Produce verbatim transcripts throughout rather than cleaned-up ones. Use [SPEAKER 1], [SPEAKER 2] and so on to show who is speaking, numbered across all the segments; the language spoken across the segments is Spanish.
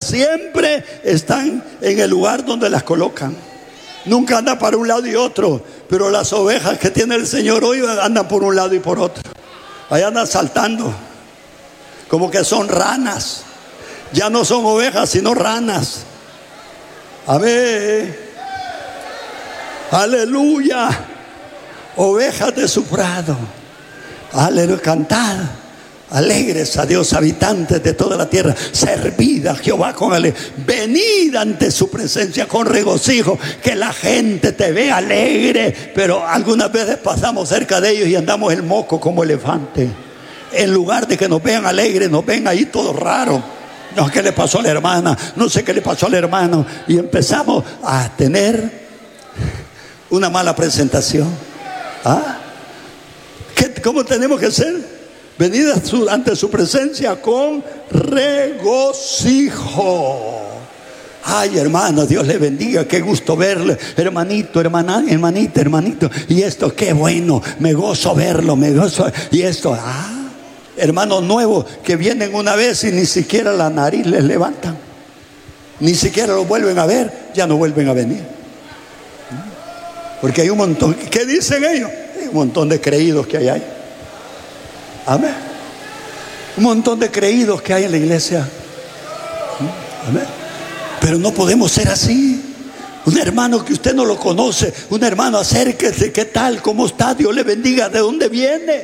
[SPEAKER 1] siempre están en el lugar donde las colocan. Nunca andan para un lado y otro. Pero las ovejas que tiene el Señor hoy andan por un lado y por otro. Ahí andan saltando, como que son ranas. Ya no son ovejas, sino ranas. Amén. Aleluya. Ovejas de su prado. Aleluya. Cantad. Alegres a Dios, habitantes de toda la tierra. Servid a Jehová con alegría. Venid ante su presencia con regocijo. Que la gente te vea alegre. Pero algunas veces pasamos cerca de ellos y andamos el moco como elefante. En lugar de que nos vean alegres, nos ven ahí todo raro. No sé qué le pasó a la hermana, no sé qué le pasó al hermano. Y empezamos a tener una mala presentación. ¿Ah? ¿Qué, ¿Cómo tenemos que ser? Venid ante su presencia con regocijo. Ay, hermano, Dios le bendiga, qué gusto verle. Hermanito, hermana, hermanita, hermanito. Y esto, qué bueno, me gozo verlo, me gozo. Y esto, ah, hermanos nuevos que vienen una vez y ni siquiera la nariz les levantan. Ni siquiera lo vuelven a ver, ya no vuelven a venir. Porque hay un montón, ¿qué dicen ellos? Hay un montón de creídos que hay ahí. Amén. Un montón de creídos que hay en la iglesia. Amén. Pero no podemos ser así. Un hermano que usted no lo conoce, un hermano, acérquese, ¿qué tal? ¿Cómo está? Dios le bendiga. ¿De dónde viene?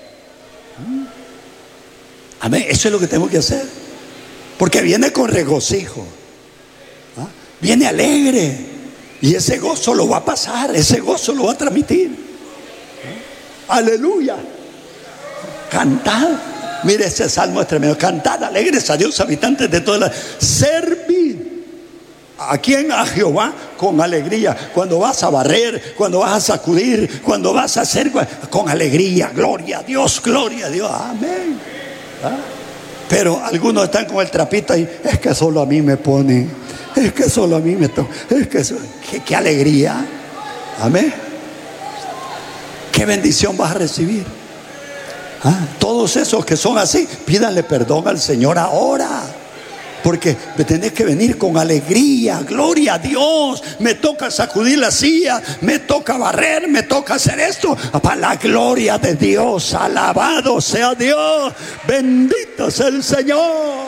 [SPEAKER 1] Amén. Eso es lo que tenemos que hacer. Porque viene con regocijo. ¿Ah? Viene alegre. Y ese gozo lo va a pasar. Ese gozo lo va a transmitir. ¿Ah? Aleluya. Cantad. Mire, ese salmo es tremendo. Cantad alegres a Dios, habitantes de todas las. Servid. ¿A quién? A Jehová con alegría. Cuando vas a barrer, cuando vas a sacudir, cuando vas a hacer, con alegría. Gloria a Dios, gloria a Dios. Amén. ¿Ah? Pero algunos están con el trapito ahí. Es que solo a mí me ponen. Es que solo a mí me tocan. Es que eso, qué, qué alegría. Amén. Qué bendición vas a recibir. ¿Ah? Todos esos que son así, pídanle perdón al Señor ahora. Porque me tenés que venir con alegría. Gloria a Dios. Me toca sacudir la silla, me toca barrer, me toca hacer esto para la gloria de Dios. Alabado sea Dios. Bendito sea el Señor.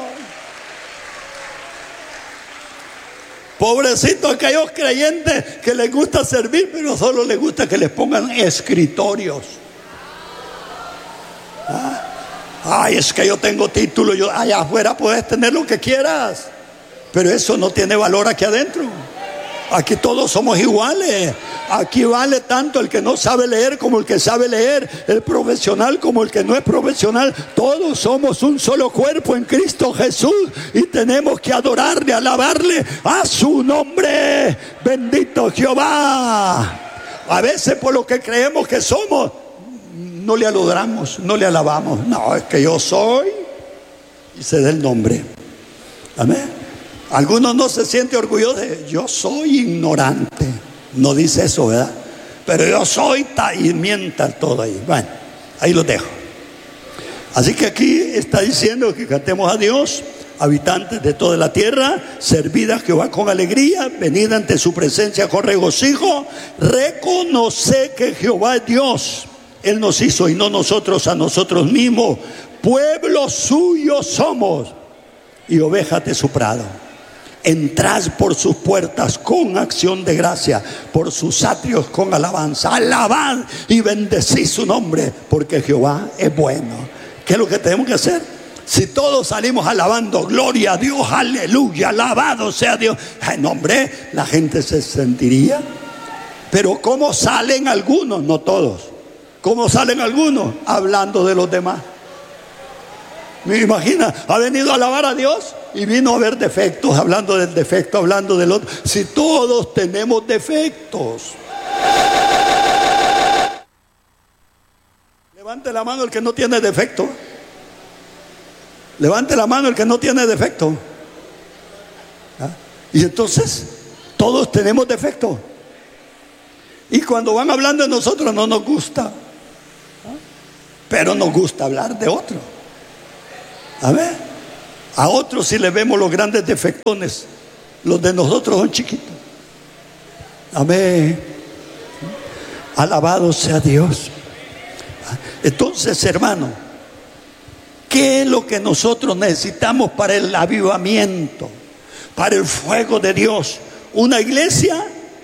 [SPEAKER 1] Pobrecito aquellos creyentes que les gusta servir, pero solo les gusta que les pongan escritorios. ¿Ah? Ay, es que yo tengo título, yo allá afuera puedes tener lo que quieras, pero eso no tiene valor aquí adentro. Aquí todos somos iguales. Aquí vale tanto el que no sabe leer como el que sabe leer, el profesional como el que no es profesional. Todos somos un solo cuerpo en Cristo Jesús y tenemos que adorarle, alabarle a su nombre. Bendito Jehová. A veces por lo que creemos que somos, no le adoramos, no le alabamos. No, es que yo soy y se da el nombre. Amén. Algunos no se sienten orgullosos de, yo soy ignorante. No dice eso, ¿verdad? Pero yo soy ta, y mienta todo ahí. Bueno, ahí lo dejo. Así que aquí está diciendo que cantemos a Dios, habitantes de toda la tierra, servid a Jehová con alegría, venid ante su presencia con regocijo, reconoce que Jehová es Dios. Él nos hizo y no nosotros a nosotros mismos. Pueblo suyo somos y ovejas de su prado. Entrad por sus puertas con acción de gracia, por sus atrios con alabanza. Alabad y bendecid su nombre, porque Jehová es bueno. ¿Qué es lo que tenemos que hacer? Si todos salimos alabando, gloria a Dios, aleluya, alabado sea Dios, en nombre, la gente se sentiría. Pero ¿cómo salen algunos? No todos. ¿Cómo salen algunos? Hablando de los demás. Me imagina, ha venido a alabar a Dios y vino a ver defectos, hablando del defecto, hablando del otro. Si todos tenemos defectos. Levante la mano el que no tiene defecto. Levante la mano el que no tiene defecto. ¿Ah? Y entonces, todos tenemos defecto. Y cuando van hablando de nosotros no nos gusta. ¿Ah? Pero nos gusta hablar de otro. A ver, A otros sí les vemos los grandes defectones, los de nosotros son chiquitos. Amén. Alabado sea Dios. Entonces, hermano, ¿qué es lo que nosotros necesitamos para el avivamiento, para el fuego de Dios? Una iglesia,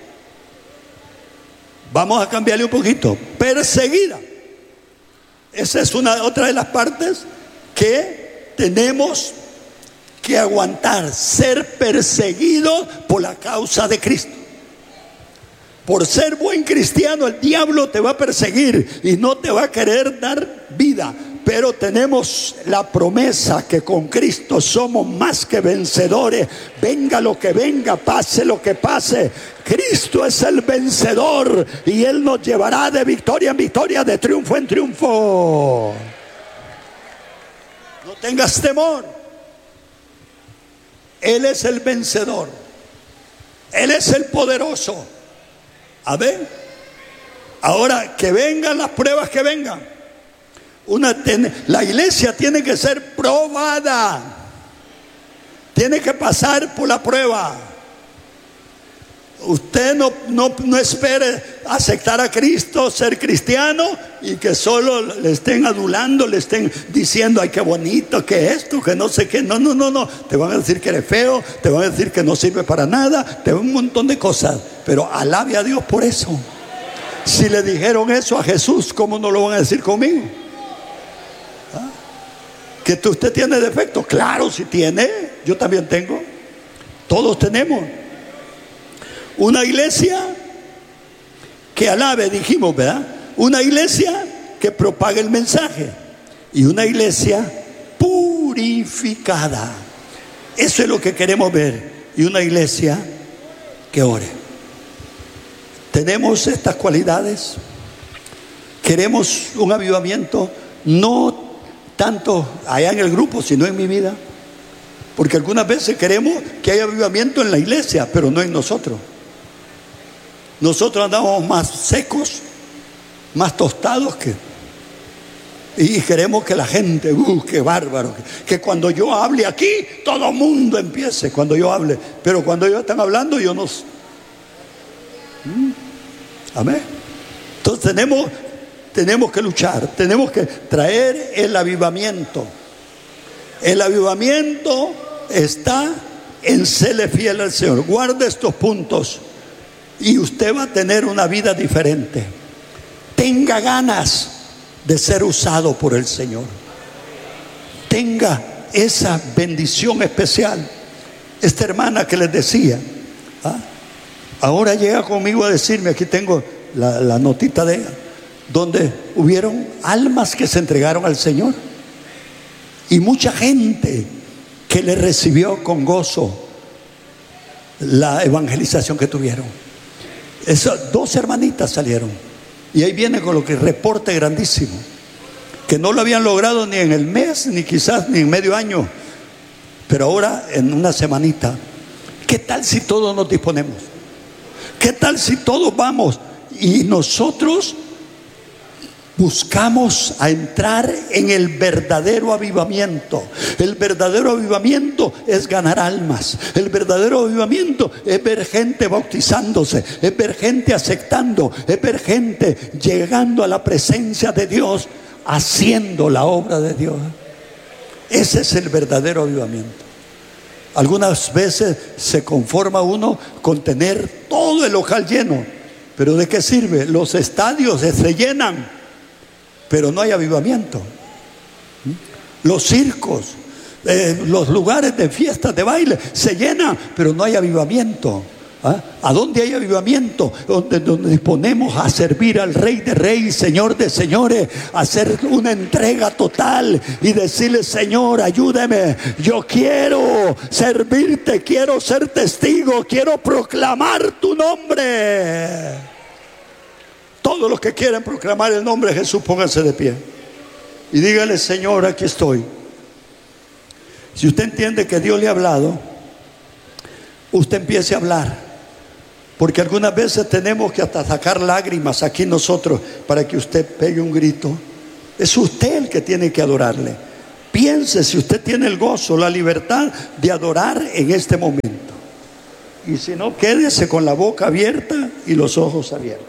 [SPEAKER 1] vamos a cambiarle un poquito, perseguida. Esa es una otra de las partes que tenemos que aguantar, ser perseguidos por la causa de Cristo. Por ser buen cristiano, el diablo te va a perseguir y no te va a querer dar vida. Pero tenemos la promesa que con Cristo somos más que vencedores. Venga lo que venga, pase lo que pase, Cristo es el vencedor y Él nos llevará de victoria en victoria, de triunfo en triunfo. No tengas temor. Él es el vencedor. Él es el poderoso. A ver, ahora que vengan las pruebas que vengan. Una, la iglesia tiene que ser probada. Tiene que pasar por la prueba. Usted no, no, no espere aceptar a Cristo, ser cristiano y que solo le estén adulando, le estén diciendo, ay, qué bonito, que esto, que no sé qué. No, no, no, no. Te van a decir que eres feo, te van a decir que no sirve para nada, te van un montón de cosas. Pero alabe a Dios por eso. Si le dijeron eso a Jesús, ¿cómo no lo van a decir conmigo? ¿Ah? ¿Que usted tiene defectos? Claro, si tiene, yo también tengo. Todos tenemos. Una iglesia que alabe, dijimos, ¿verdad? Una iglesia que propague el mensaje. Y una iglesia purificada. Eso es lo que queremos ver. Y una iglesia que ore. Tenemos estas cualidades. Queremos un avivamiento, no tanto allá en el grupo, sino en mi vida. Porque algunas veces queremos que haya avivamiento en la iglesia, pero no en nosotros. Nosotros andamos más secos, más tostados que... Y queremos que la gente, uh, qué bárbaro, que, que cuando yo hable aquí, todo el mundo empiece cuando yo hable. Pero cuando ellos están hablando, yo no... ¿Mm? Amén. Entonces tenemos, tenemos que luchar, tenemos que traer el avivamiento. El avivamiento está en serle fiel al Señor. Guarde estos puntos y usted va a tener una vida diferente. Tenga ganas de ser usado por el Señor. Tenga esa bendición especial. Esta hermana que les decía, ¿ah? Ahora llega conmigo a decirme, aquí tengo la, la notita de ella, donde hubieron almas que se entregaron al Señor y mucha gente que le recibió con gozo la evangelización que tuvieron. Esas dos hermanitas salieron y ahí viene con lo que reporte grandísimo, que no lo habían logrado ni en el mes, ni quizás ni en medio año, pero ahora en una semanita. ¿Qué tal si todos nos disponemos? ¿Qué tal si todos vamos y nosotros buscamos a entrar en el verdadero avivamiento? El verdadero avivamiento es ganar almas. El verdadero avivamiento es ver gente bautizándose, es ver gente aceptando, es ver gente llegando a la presencia de Dios, haciendo la obra de Dios. Ese es el verdadero avivamiento. Algunas veces se conforma uno con tener todo el local lleno, pero ¿de qué sirve? Los estadios se llenan, pero no hay avivamiento. Los circos, eh, los lugares de fiestas, de baile, se llenan, pero no hay avivamiento. ¿Ah? ¿A dónde hay avivamiento? Donde nos disponemos a servir al Rey de Reyes, Señor de Señores, a hacer una entrega total y decirle: Señor, ayúdame, yo quiero servirte, quiero ser testigo, quiero proclamar tu nombre. Todos los que quieran proclamar el nombre de Jesús, pónganse de pie y dígale: Señor, aquí estoy. Si usted entiende que Dios le ha hablado, usted empiece a hablar. Porque algunas veces tenemos que hasta sacar lágrimas aquí nosotros para que usted pegue un grito. Es usted el que tiene que adorarle. Piense piense si usted tiene el gozo, la libertad de adorar en este momento. Y si no, quédese con la boca abierta y los ojos abiertos.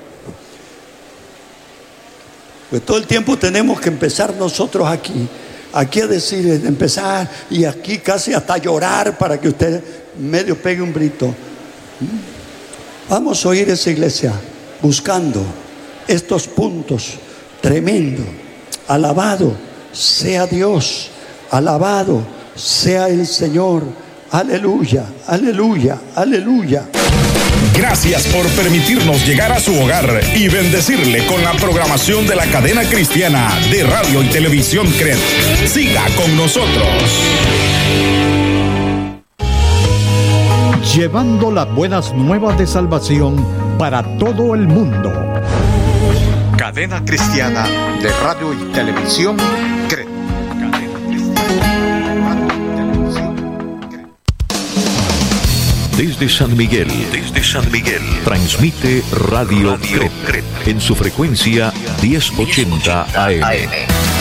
[SPEAKER 1] Pues todo el tiempo tenemos que empezar nosotros aquí, aquí a decir, empezar y aquí casi hasta llorar para que usted medio pegue un grito. Vamos a oír esa iglesia buscando estos puntos tremendos. Alabado sea Dios, alabado sea el Señor. Aleluya, aleluya, aleluya.
[SPEAKER 2] Gracias por permitirnos llegar a su hogar y bendecirle con la programación de la cadena cristiana de radio y televisión C R E D. Siga con nosotros.
[SPEAKER 3] Llevando las buenas nuevas de salvación para todo el mundo.
[SPEAKER 4] Cadena cristiana de radio y televisión C R E D.
[SPEAKER 5] Desde San Miguel, desde San Miguel, transmite Radio, Radio C R E D en su frecuencia diez ochenta A M.